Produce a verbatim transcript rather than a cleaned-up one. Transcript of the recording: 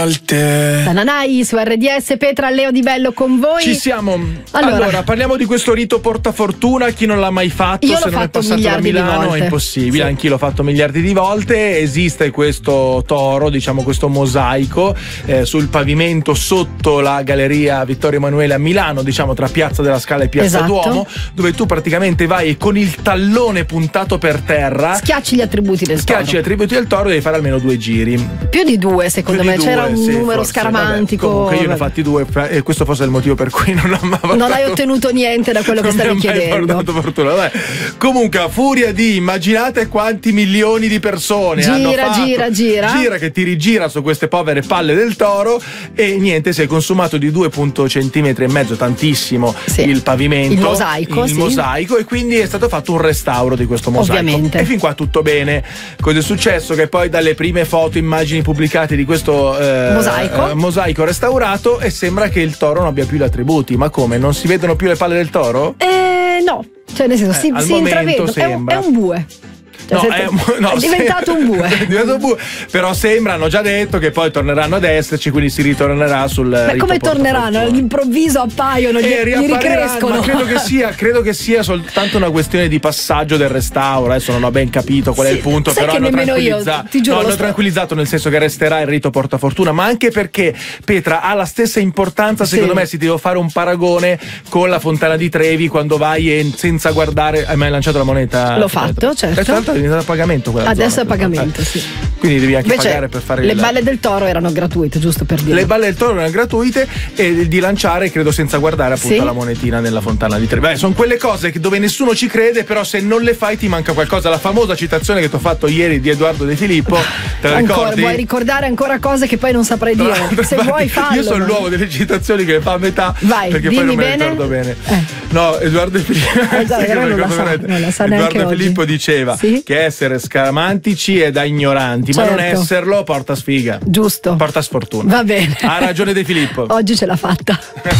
Tananai su R D S. Petra, Leo Di Bello con voi. Ci siamo. Allora, allora parliamo di questo rito portafortuna. Chi non l'ha mai fatto, io se l'ho non è fatto passato da Milano, è impossibile. Sì. Anch'io l'ho fatto miliardi di volte. Esiste questo toro, diciamo questo mosaico eh, sul pavimento sotto la galleria Vittorio Emanuele a Milano, diciamo tra Piazza della Scala e Piazza Esatto. Duomo, dove tu praticamente vai e con il tallone puntato per terra schiacci gli attributi del schiacci toro. gli attributi del toro, devi fare almeno due giri. Più di due, secondo Più me. di C'era due, un sì, numero forse. scaramantico. Vabbè, comunque io ne ho fatti due e questo forse è il motivo per cui non ho mai Non hai ottenuto niente da quello che non stavi mi ha mai chiedendo. portato fortuna. Vabbè. Comunque, a furia di immaginate quanti milioni di persone Gira, hanno fatto, gira, gira. gira che ti rigira su queste povere palle del toro e niente, si è consumato di due centimetri e mezzo, tantissimo, Sì. il pavimento, Il mosaico, il sì. mosaico, e quindi è stato fatto un restauro di questo mosaico. Ovviamente. E fin qua tutto bene. Cosa è successo? Che poi dalle prime foto, immagini pubblicate di questo eh, Mosaico. eh, mosaico restaurato, e sembra che il toro non abbia più gli attributi. Ma come? Non si vedono più le palle del toro? Eh, no, cioè nel senso, Eh, si, al si momento intravedono. È un, sembra. è un bue. Cioè, No, se- è, no, è diventato un bue. È diventato un bue. Però sembra, hanno già detto che poi torneranno ad esserci, quindi si ritornerà sul. Beh, rito come torneranno? portafortuna. All'improvviso appaiono, gli, E gli riappariranno, ricrescono. ma credo che sia credo che sia soltanto una questione di passaggio del restauro. Adesso non ho ben capito qual è Sì, il punto, sai però che hanno nemmeno io, tranquillizzato. ti giuro, no, lo hanno sto- tranquillizzato nel senso che resterà il rito portafortuna, ma anche perché Petra ha la stessa importanza, Sì. secondo me. Si deve fare un paragone con la Fontana di Trevi, quando vai e senza guardare. Hai mai lanciato la moneta? L'ho fatto, certo. E tra l'altro è diventata a pagamento quella Adesso zona, è pagamento, eh. sì. Quindi devi anche Invece pagare per fare le il... balle del toro erano gratuite, giusto per dire. Le balle del toro erano gratuite, e di lanciare credo senza guardare appunto Sì. la monetina nella Fontana di Trevi. Beh, sono quelle cose che dove nessuno ci crede, però se non le fai ti manca qualcosa. La famosa citazione che ti ho fatto ieri di Edoardo De Filippo, te la Ancora, ricordi? vuoi ricordare ancora cose che poi non saprei Tra dire? l'altro, Se infatti, vuoi fallo. io sono ma- l'uomo delle citazioni che le fa a metà, Vai, perché poi dimmi non me ne bene. ricordo bene. Eh. No, Edoardo De Filippo, Eh, dai, sì, che però me non la ricordo sa, veramente. non la sa neanche Edoardo De oggi. Filippo diceva Sì? che essere scaramantici è da ignoranti, ma non Certo. esserlo porta sfiga. Giusto. Porta sfortuna. Va bene. Ha ragione De Filippo. Oggi ce l'ha fatta.